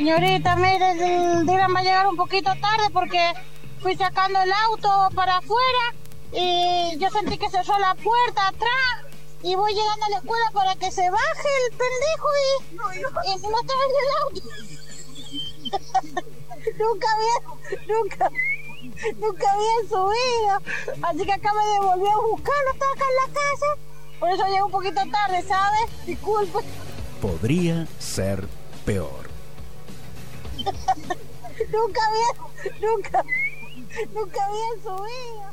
Señorita, mire, el día va a llegar un poquito tarde porque fui sacando el auto para afuera y yo sentí que cerró la puerta atrás y voy llegando a la escuela para que se baje el pendejo y no estaba en el auto. Nunca había subido, así que acá me devolvió a buscarlo, estaba acá en la casa, por eso llegué un poquito tarde, ¿sabes? Disculpe. Podría ser peor. Nunca había subido.